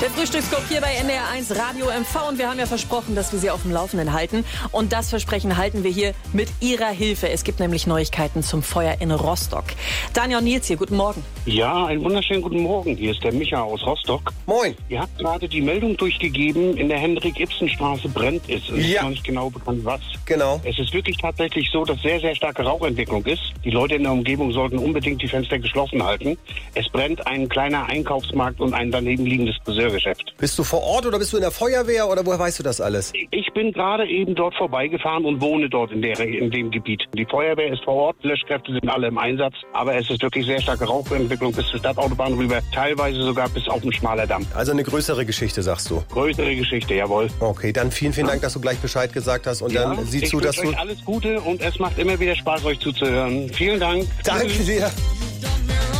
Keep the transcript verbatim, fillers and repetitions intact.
Der Frühstücksclub hier bei N D R eins Radio M V und wir haben ja versprochen, dass wir Sie auf dem Laufenden halten. Und das Versprechen halten wir hier mit Ihrer Hilfe. Es gibt nämlich Neuigkeiten zum Feuer in Rostock. Daniel und Nils hier, guten Morgen. Ja, einen wunderschönen guten Morgen. Hier ist der Micha aus Rostock. Moin. Ihr habt gerade die Meldung durchgegeben, in der Hendrik-Ibsen-Straße brennt es. Es Ja. ist noch nicht genau bekannt, was. Genau. Es ist wirklich tatsächlich so, dass sehr, sehr starke Rauchentwicklung ist. Die Leute in der Umgebung sollten unbedingt die Fenster geschlossen halten. Es brennt ein kleiner Einkaufsmarkt und ein daneben liegendes Friseurgeschäft. Bist du vor Ort oder bist du in der Feuerwehr oder woher weißt du das alles? Ich bin gerade eben dort vorbeigefahren und wohne dort in, der, in dem Gebiet. Die Feuerwehr ist vor Ort, Löschkräfte sind alle im Einsatz, aber es ist wirklich sehr starke Rauchentwicklung bis zur Stadtautobahn rüber, teilweise sogar bis auf den Schmaler Damm. Also eine größere Geschichte, sagst du? Größere Geschichte, jawohl. Okay, dann vielen, vielen Dank, dass du gleich Bescheid gesagt hast und Ja, dann sieh ich zu, dass wünsche du... euch alles Gute und es macht immer wieder Spaß, euch zuzuhören. Vielen Dank. Danke Tschüss. dir.